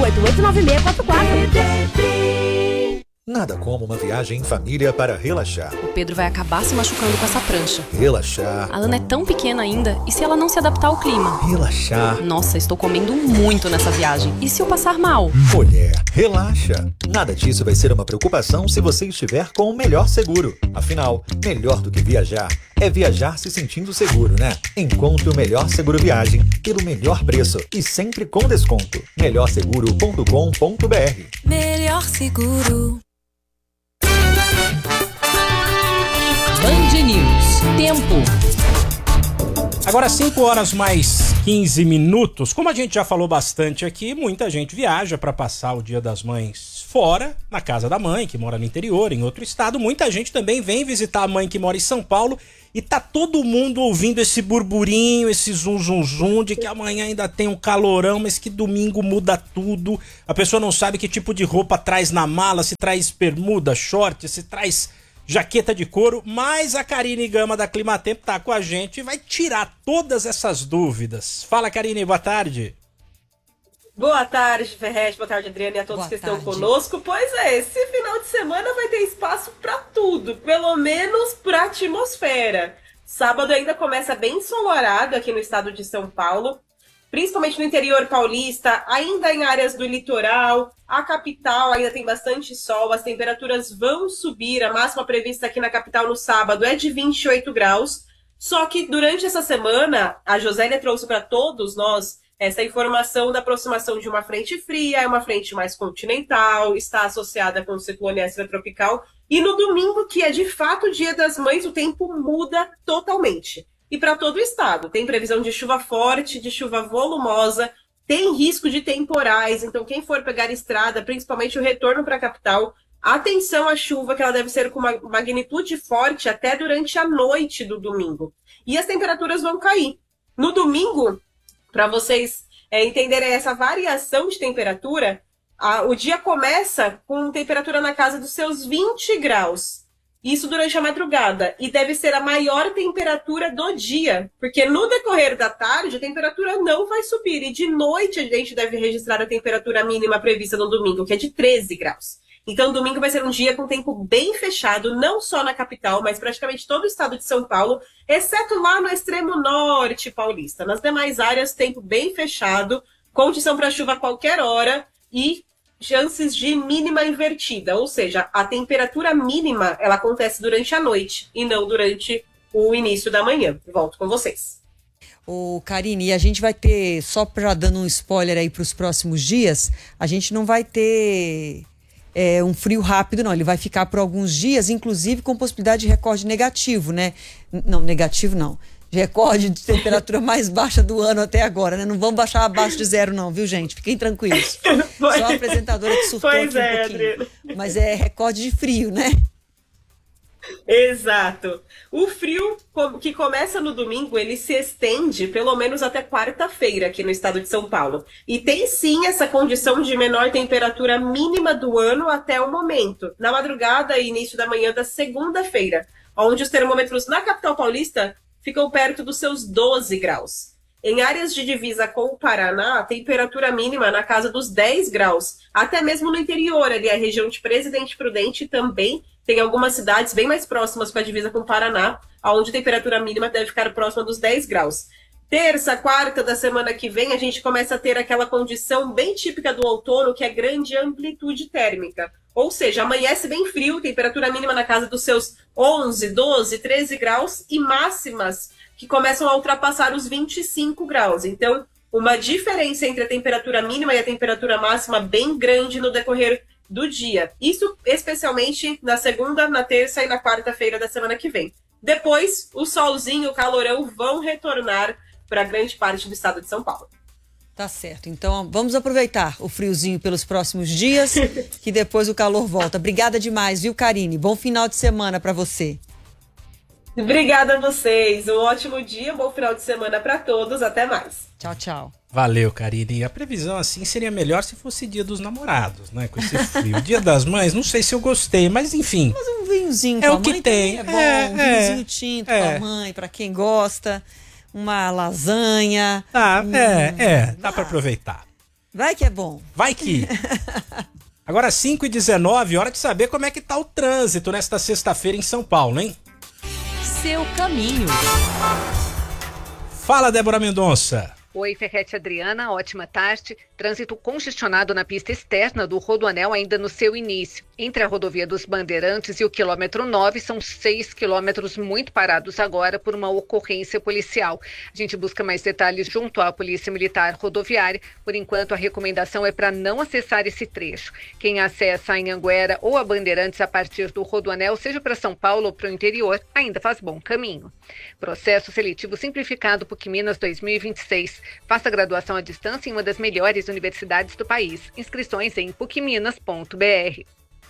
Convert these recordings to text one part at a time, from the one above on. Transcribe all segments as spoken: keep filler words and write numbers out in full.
oito oito nove seis quatro quatro. Nada como uma viagem em família para relaxar. O Pedro vai acabar se machucando com essa prancha. Relaxar. A Lana é tão pequena ainda, e se ela não se adaptar ao clima? Relaxar. Nossa, estou comendo muito nessa viagem. E se eu passar mal? Mulher, relaxa. Nada disso vai ser uma preocupação se você estiver com o melhor seguro. Afinal, melhor do que viajar é viajar se sentindo seguro, né? Encontre o melhor seguro viagem pelo melhor preço e sempre com desconto. melhor seguro ponto com ponto b r. Melhor seguro. Band News. Tempo. Agora cinco horas mais quinze minutos. Como a gente já falou bastante aqui, muita gente viaja para passar o Dia das Mães fora, na casa da mãe, que mora no interior, em outro estado. Muita gente também vem visitar a mãe que mora em São Paulo e tá todo mundo ouvindo esse burburinho, esse zum zum zum de que amanhã ainda tem um calorão, mas que domingo muda tudo. A pessoa não sabe que tipo de roupa traz na mala, se traz bermuda, short, se traz jaqueta de couro, mas a Karine Gama da Climatempo tá com a gente e vai tirar todas essas dúvidas. Fala, Karine, boa tarde. Boa tarde, Ferrez, boa tarde, Adriana, e a todos boa que tarde. Estão conosco. Pois é, esse final de semana vai ter espaço para tudo, pelo menos para atmosfera. Sábado ainda começa bem ensolarado aqui no estado de São Paulo, principalmente no interior paulista, ainda em áreas do litoral. A capital ainda tem bastante sol, as temperaturas vão subir. A máxima prevista aqui na capital no sábado é de vinte e oito graus. Só que durante essa semana, a Josélia trouxe para todos nós essa informação da aproximação de uma frente fria, é uma frente mais continental, está associada com o ciclone extratropical. E no domingo, que é de fato o Dia das Mães, o tempo muda totalmente. E para todo o estado, tem previsão de chuva forte, de chuva volumosa, tem risco de temporais. Então quem for pegar estrada, principalmente o retorno para a capital, atenção à chuva, que ela deve ser com uma magnitude forte até durante a noite do domingo. E as temperaturas vão cair. No domingo, para vocês é, entenderem essa variação de temperatura, a, o dia começa com temperatura na casa dos seus vinte graus. Isso durante a madrugada. E deve ser a maior temperatura do dia. Porque no decorrer da tarde, a temperatura não vai subir. E de noite, a gente deve registrar a temperatura mínima prevista no domingo, que é de treze graus. Então, domingo vai ser um dia com tempo bem fechado, não só na capital, mas praticamente todo o estado de São Paulo, exceto lá no extremo norte paulista. Nas demais áreas, tempo bem fechado, condição para chuva a qualquer hora e chances de mínima invertida. Ou seja, a temperatura mínima ela acontece durante a noite e não durante o início da manhã. Volto com vocês. Ô, Karine, a gente vai ter, só para dando um spoiler aí para os próximos dias, a gente não vai ter... É um frio rápido, não. Ele vai ficar por alguns dias, inclusive com possibilidade de recorde negativo, né? Não, negativo não. De recorde de temperatura mais baixa do ano até agora, né? Não vamos baixar abaixo de zero, não, viu, gente? Fiquem tranquilos. Foi. Só a apresentadora que surtou pois aqui é, um pouquinho. Adriana. Mas é recorde de frio, né? Exato. O frio que começa no domingo, ele se estende pelo menos até quarta-feira aqui no estado de São Paulo. E tem sim essa condição de menor temperatura mínima do ano até o momento, na madrugada e início da manhã da segunda-feira, onde os termômetros na capital paulista ficam perto dos seus doze graus. Em áreas de divisa com o Paraná, a temperatura mínima na casa dos dez graus. Até mesmo no interior, ali a região de Presidente Prudente também tem algumas cidades bem mais próximas com a divisa com o Paraná, onde a temperatura mínima deve ficar próxima dos dez graus. Terça, quarta da semana que vem, a gente começa a ter aquela condição bem típica do outono, que é grande amplitude térmica. Ou seja, amanhece bem frio, temperatura mínima na casa dos seus onze, doze, treze graus e máximas que começam a ultrapassar os vinte e cinco graus. Então, uma diferença entre a temperatura mínima e a temperatura máxima bem grande no decorrer do dia. Isso especialmente na segunda, na terça e na quarta-feira da semana que vem. Depois, o solzinho e o calorão vão retornar para grande parte do estado de São Paulo. Tá certo. Então, vamos aproveitar o friozinho pelos próximos dias, que depois o calor volta. Obrigada demais, viu, Karine? Bom final de semana para você. Obrigada a vocês. Um ótimo dia, um bom final de semana para todos. Até mais. Tchau, tchau. Valeu, Karine. A previsão assim seria melhor se fosse dia dos namorados, né? Com esse frio. Dia das mães, não sei se eu gostei, mas enfim. Mas um vinhozinho é com o a que mãe tem. É bom, é, um vinhozinho tinto é. com a mãe, para quem gosta. Uma lasanha. Ah, hum, é, é. Dá para aproveitar. Vai que é bom. Vai que. Agora cinco e dezenove, hora de saber como é que tá o trânsito nesta sexta-feira em São Paulo, hein? Seu caminho. Fala, Débora Mendonça. Oi, Ferrete Adriana, ótima tarde. Trânsito congestionado na pista externa do Rodoanel ainda no seu início. Entre a rodovia dos Bandeirantes e o quilômetro nove, são seis quilômetros muito parados agora por uma ocorrência policial. A gente busca mais detalhes junto à Polícia Militar Rodoviária. Por enquanto, a recomendação é para não acessar esse trecho. Quem acessa a Anhanguera ou a Bandeirantes a partir do Rodoanel, seja para São Paulo ou para o interior, ainda faz bom caminho. Processo seletivo simplificado PUC Minas dois mil e vinte e seis. Faça graduação à distância em uma das melhores universidades do país. Inscrições em puc minas ponto b r.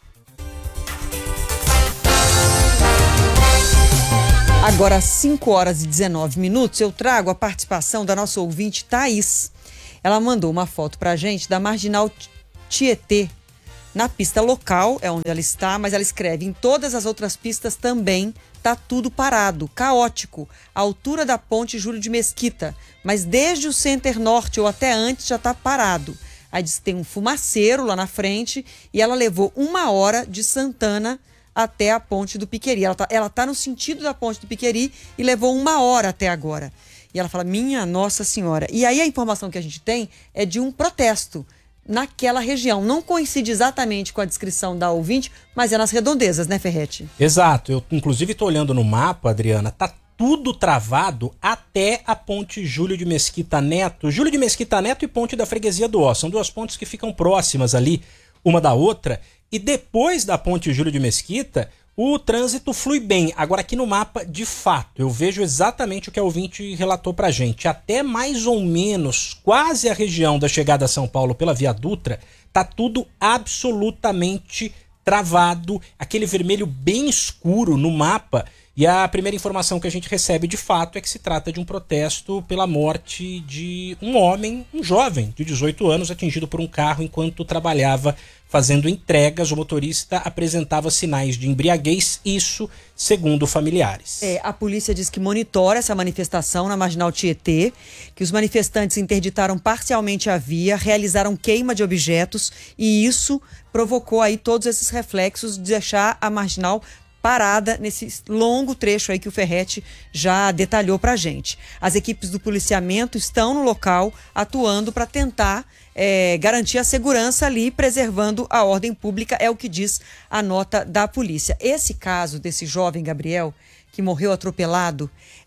Agora, às cinco horas e dezenove minutos, eu trago a participação da nossa ouvinte Thaís. Ela mandou uma foto pra gente da Marginal Tietê. Na pista local é onde ela está, mas ela escreve: em todas as outras pistas também tá tudo parado, caótico, à altura da ponte Júlio de Mesquita, mas desde o Center Norte ou até antes já tá parado. Aí diz que tem um fumaceiro lá na frente e ela levou uma hora de Santana até a ponte do Piqueri. Ela tá, ela tá no sentido da ponte do Piqueri e levou uma hora até agora. E ela fala: minha Nossa Senhora. E aí a informação que a gente tem é de um protesto naquela região. Não coincide exatamente com a descrição da ouvinte, mas é nas redondezas, né, Ferrete? Exato. Eu, inclusive, estou olhando no mapa, Adriana, tá tudo travado até a ponte Júlio de Mesquita Neto. Júlio de Mesquita Neto e ponte da Freguesia do Ó. São duas pontes que ficam próximas ali, uma da outra. E depois da ponte Júlio de Mesquita, o trânsito flui bem. Agora aqui no mapa, de fato, eu vejo exatamente o que a ouvinte relatou pra gente. Até mais ou menos quase a região da chegada a São Paulo pela Via Dutra, tá tudo absolutamente travado. Aquele vermelho bem escuro no mapa. E a primeira informação que a gente recebe de fato é que se trata de um protesto pela morte de um homem, um jovem de dezoito anos, atingido por um carro enquanto trabalhava fazendo entregas. O motorista apresentava sinais de embriaguez, isso segundo familiares. É, a polícia diz que monitora essa manifestação na Marginal Tietê, que os manifestantes interditaram parcialmente a via, realizaram queima de objetos e isso provocou aí todos esses reflexos de deixar a Marginal parada nesse longo trecho aí que o Ferrete já detalhou pra gente. As equipes do policiamento estão no local atuando para tentar é, garantir a segurança ali, preservando a ordem pública, é o que diz a nota da polícia. Esse caso desse jovem Gabriel, que morreu atropelado,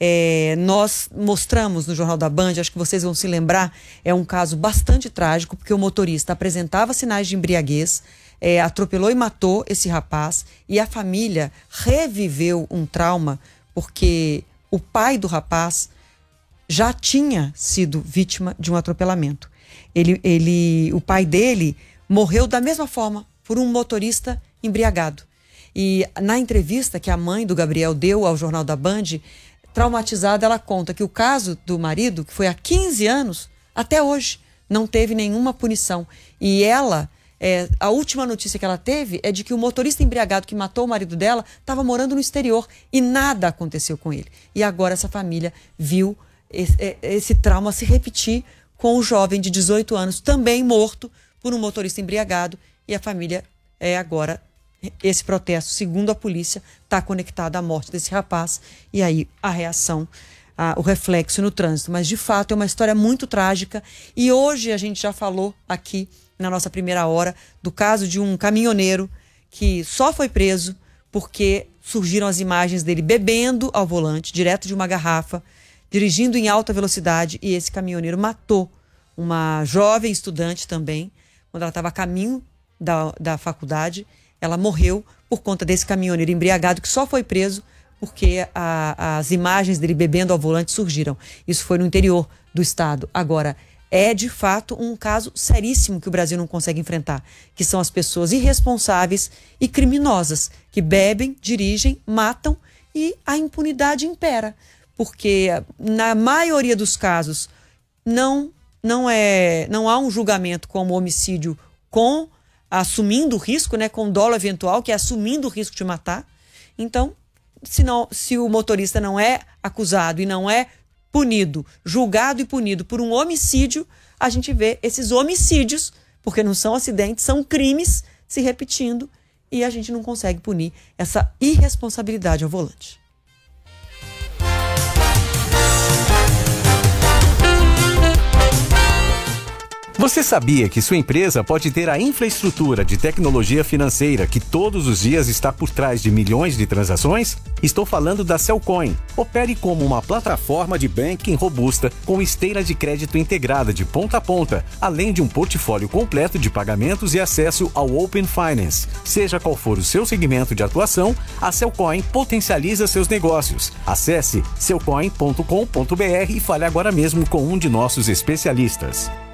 é, nós mostramos no Jornal da Band, acho que vocês vão se lembrar, é um caso bastante trágico, porque o motorista apresentava sinais de embriaguez, É, atropelou e matou esse rapaz e a família reviveu um trauma porque o pai do rapaz já tinha sido vítima de um atropelamento. Ele, ele, o pai dele morreu da mesma forma por um motorista embriagado. E na entrevista que a mãe do Gabriel deu ao Jornal da Band, traumatizada, ela conta que o caso do marido, que foi há quinze anos, até hoje não teve nenhuma punição. E ela... É, a última notícia que ela teve é de que o motorista embriagado que matou o marido dela estava morando no exterior e nada aconteceu com ele. E agora essa família viu esse, esse trauma se repetir com o jovem de dezoito anos, também morto por um motorista embriagado. E a família, é, agora, esse protesto, segundo a polícia, está conectado à morte desse rapaz. E aí a reação, a, o reflexo no trânsito. Mas de fato é uma história muito trágica. E hoje a gente já falou aqui na nossa primeira hora, do caso de um caminhoneiro que só foi preso porque surgiram as imagens dele bebendo ao volante, direto de uma garrafa, dirigindo em alta velocidade, e esse caminhoneiro matou uma jovem estudante também, quando ela estava a caminho da, da faculdade. Ela morreu por conta desse caminhoneiro embriagado que só foi preso porque a, as imagens dele bebendo ao volante surgiram. Isso foi no interior do estado. Agora, é de fato um caso seríssimo que o Brasil não consegue enfrentar, que são as pessoas irresponsáveis e criminosas, que bebem, dirigem, matam e a impunidade impera, porque na maioria dos casos não, não, é, não há um julgamento como homicídio com assumindo o risco, né, com dolo eventual, que é assumindo o risco de matar. Então, se, não, se o motorista não é acusado e não é punido, julgado e punido por um homicídio, a gente vê esses homicídios, porque não são acidentes, são crimes se repetindo e a gente não consegue punir essa irresponsabilidade ao volante. Você sabia que sua empresa pode ter a infraestrutura de tecnologia financeira que todos os dias está por trás de milhões de transações? Estou falando da Cellcoin. Opere como uma plataforma de banking robusta com esteira de crédito integrada de ponta a ponta, além de um portfólio completo de pagamentos e acesso ao Open Finance. Seja qual for o seu segmento de atuação, a Cellcoin potencializa seus negócios. Acesse cellcoin ponto com ponto br e fale agora mesmo com um de nossos especialistas.